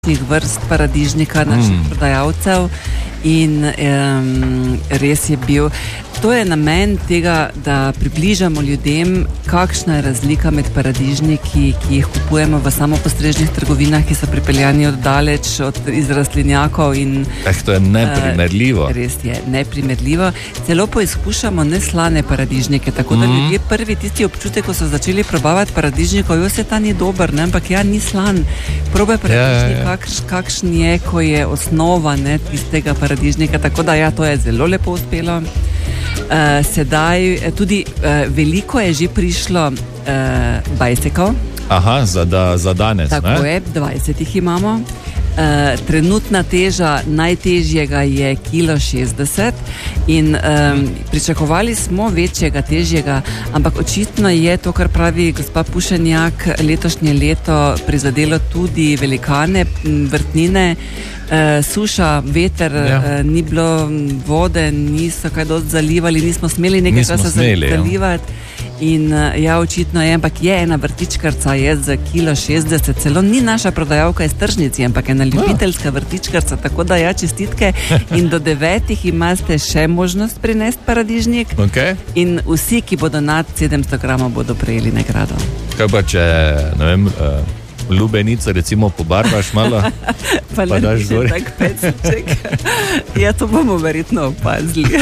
vrst paradižnika naših prodajalcev in res je bil. To je namen tega, da približamo ljudem, kakšna je razlika med paradižniki, ki jih kupujemo v samopostrežnih trgovinah, ki so pripeljani od daleč, iz rastlinjakov. To je neprimerljivo. Res je, neprimerljivo. Celo poizkušamo neslane paradižnike, tako da ljudje prvi tisti občutek, ko so začeli probavati paradižnikov, se ta ni dober, ne? Ampak ni slan. Probaj paradižnik, kakšen je, ko je osnova tistega paradižnika, tako da to je zelo lepo uspelo. Sedaj tudi veliko je že prišlo bajsekov. Aha, za danes. Tako je, 20 jih imamo. Trenutna teža najtežjega je 1,60 kg in pričakovali smo večjega, težjega, ampak očitno je to, kar pravi gospa Pušenjak, letošnje leto prizadelo tudi velikane, vrtnine, suša, veter, ni bilo vode, niso kaj dosti zalivali, nismo smeli nekaj časa zalivati. In očitno je, ampak je ena vrtičkarca, je za 1,60 kg, celo ni naša prodajalka iz tržnici, ampak ena ljubiteljska vrtičkarca, tako da čestitke. In do 9 imate še možnost prinesti paradižnik. In vsi, ki bodo nad 700 gramov, bodo prejeli nagrado. Kaj pa če, ne vem, lubenico recimo pobarvaš malo, pa daš gori? Tak pecček. To bomo verjetno opazili.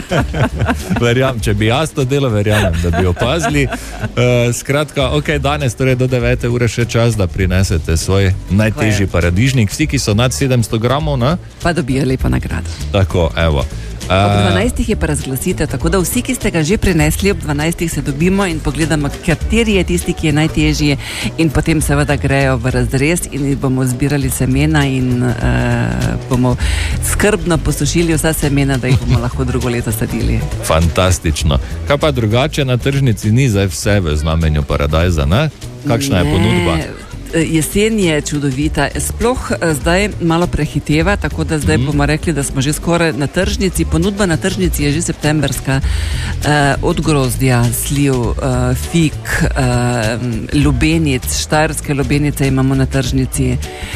Če bi jaz to delo, verjamem, da bi opazili. Skratka, danes, torej do 9 ure še čas, da prinesete svoj najtežji paradižnik. Vsi, ki so nad 700 gramov, pa dobijo lepo nagrado. Tako, evo. Ob 12 je pa razglasitev, tako da vsi, ki ste ga že prinesli, ob 12 se dobimo in pogledamo, kateri je tisti, ki je najtežji, in potem seveda grejo v razrez in bomo zbirali semena in bomo skrbno posušili vsa semena, da jih bomo lahko drugo leto sadili. Fantastično. Kaj pa drugače na tržnici ni zdaj vse v znamenju paradajza, ne? Kakšna je ponudba? Jesen je čudovita, sploh zdaj malo prehiteva, tako da zdaj bomo rekli, da smo že skoraj na tržnici. Ponudba na tržnici je že septemberska, od grozdja, sliv, fig, lubenic, štajerske lubenice imamo na tržnici,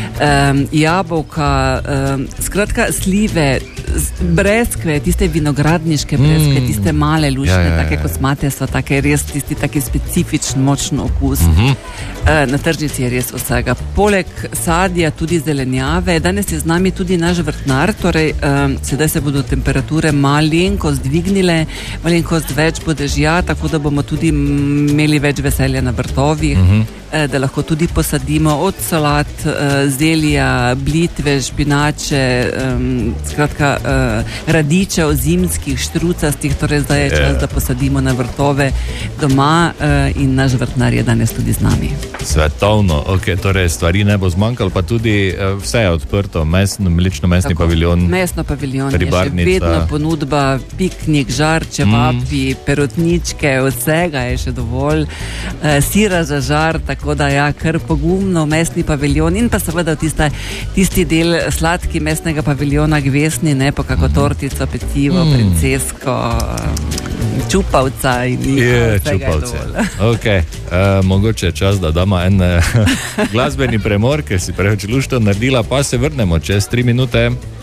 jabolka, skratka slive, breskve, tiste vinogradniške breskve, tiste male lušne, take kosmate so, take res tisti taki specifičen, močen okus. Na tržnici je res vsega. Poleg sadja tudi zelenjave. Danes je z nami tudi naš vrtnar, torej sedaj se bodo temperature malenkost dvignile, malenkost več bo dežja, tako da bomo tudi imeli več veselja na vrtovih, da lahko tudi posadimo od solat, zelja, blitve, špinače, skratka radičev, zimskih, štrucastih, torej zdaj je čas, da posadimo na vrtove doma in naš vrtnar je danes tudi z nami. Svetovno, torej stvari ne bo zmanjkalo, pa tudi vse je odprto, mlečno-mesni paviljon. Mesno paviljon je še vedno ponudba, piknik, žarče, vapi, perutničke, vsega je še dovolj, sira za žar, tako da kar pogumno, mesni paviljon in pa seveda tisti del sladki mesnega paviljona Gvesni, pa kako tortico, pecivo, princesko, čupavca in vsega je dovolj. Mogoče je čas, da damo en glasbeni premor, ker si preveč lušto naredila, pa se vrnemo čez 3 minute.